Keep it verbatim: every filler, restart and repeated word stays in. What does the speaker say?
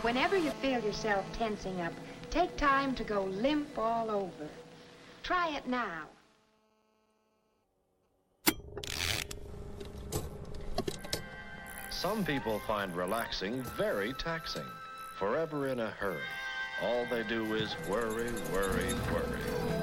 Whenever you feel yourself tensing up, take time to go limp all over. Try it now. Some people find relaxing very taxing. Forever in a hurry. All they do is worry, worry, worry.